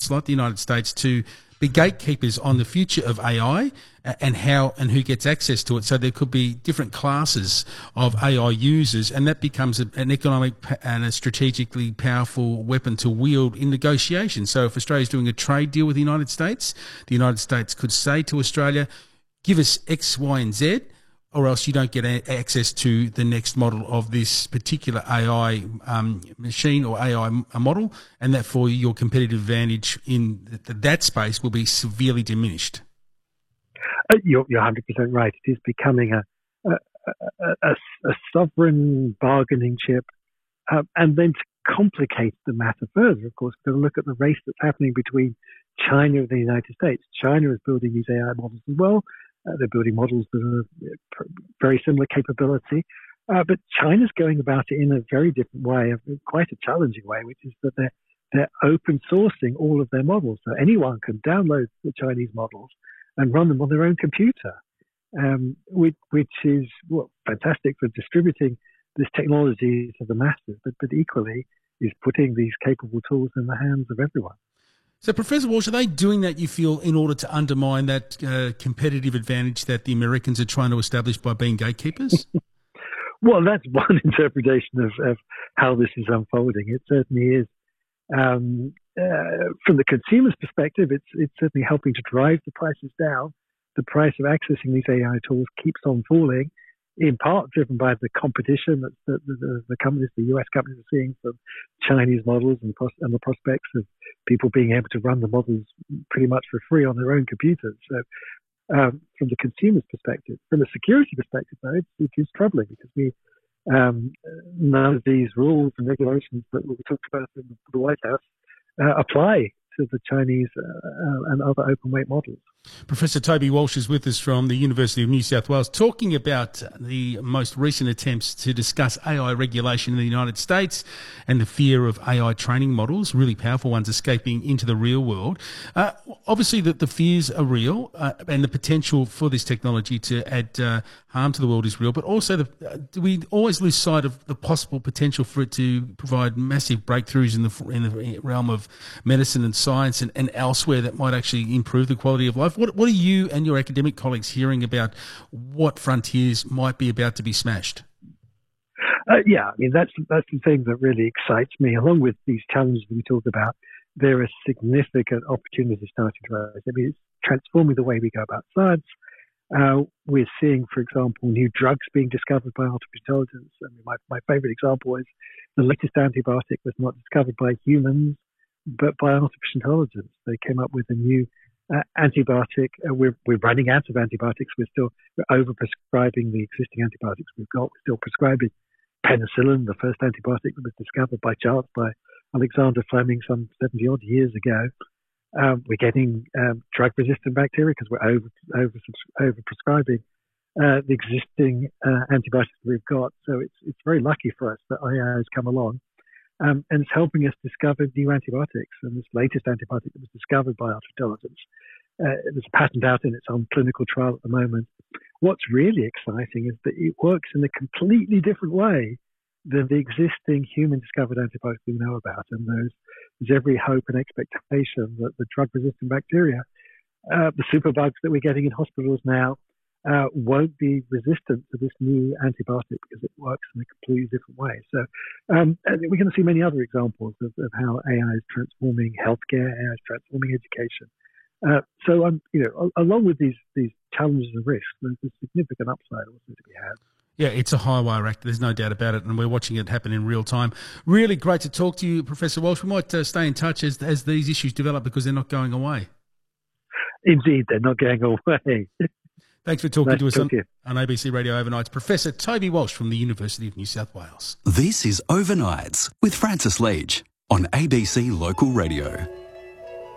countries like the United States to be gatekeepers on the future of AI and how and who gets access to it. So there could be different classes of AI users, and that becomes an economic and a strategically powerful weapon to wield in negotiations. So if Australia's doing a trade deal with the United States could say to Australia, give us X, Y, and Z, or else you don't get access to the next model of this particular AI machine or AI model, and therefore your competitive advantage in that space will be severely diminished. You're 100% right. It is becoming a sovereign bargaining chip. And then to complicate the matter further, of course, we've got to look at the race that's happening between China and the United States. China is building these AI models as well. They're building models that are very similar capability. But China's going about it in a very different way, quite a challenging way, which is that they're open sourcing all of their models. So anyone can download the Chinese models and run them on their own computer, which is fantastic for distributing this technology to the masses, but equally is putting these capable tools in the hands of everyone. So, Professor Walsh, are they doing that, you feel, in order to undermine that competitive advantage that the Americans are trying to establish by being gatekeepers? Well, that's one interpretation of how this is unfolding. It certainly is. From the consumer's perspective, it's certainly helping to drive the prices down. The price of accessing these AI tools keeps on falling, in part driven by the competition that the companies, the US companies, are seeing from Chinese models and the prospects of people being able to run the models pretty much for free on their own computers. So from the consumer's perspective, from a security perspective, though, it is troubling because none of these rules and regulations that we talked about in the White House apply to the Chinese and other open weight models. Professor Toby Walsh is with us from the University of New South Wales, talking about the most recent attempts to discuss AI regulation in the United States and the fear of AI training models, really powerful ones, escaping into the real world. Obviously, the fears are real and the potential for this technology to add harm to the world is real, but also we always lose sight of the possible potential for it to provide massive breakthroughs in the realm of medicine and science and elsewhere that might actually improve the quality of life. What are you and your academic colleagues hearing about what frontiers might be about to be smashed? Yeah, I mean, that's the thing that really excites me. Along with these challenges that we talked about, there are significant opportunities starting to rise. I mean, it's transforming the way we go about science. We're seeing, for example, new drugs being discovered by artificial intelligence. I mean, my favorite example is the latest antibiotic was not discovered by humans, but by artificial intelligence. They came up with a new antibiotic. We're running out of antibiotics. We're over-prescribing the existing antibiotics we've got. We're still prescribing penicillin, the first antibiotic that was discovered by chance by Alexander Fleming some 70-odd years ago. We're getting drug-resistant bacteria because we're over-prescribing the existing antibiotics that we've got. So it's very lucky for us that AI has come along. And it's helping us discover new antibiotics. And this latest antibiotic that was discovered by artificial intelligence, there's a patent out and it's on clinical trial at the moment. What's really exciting is that it works in a completely different way than the existing human-discovered antibiotics we know about. And there's every hope and expectation that the drug-resistant bacteria, the superbugs that we're getting in hospitals now, won't be resistant to this new antibiotic because it works in a completely different way. So we're going to see many other examples of how AI is transforming healthcare, AI is transforming education. Along with these challenges and risks, there's a significant upside also to be had. Yeah, it's a high wire act. There's no doubt about it, and we're watching it happen in real time. Really great to talk to you, Professor Walsh. We might stay in touch as these issues develop because they're not going away. Indeed, they're not going away. Thanks for talking to us on ABC Radio Overnights. Professor Toby Walsh from the University of New South Wales. This is Overnights with Francis Leach on ABC Local Radio.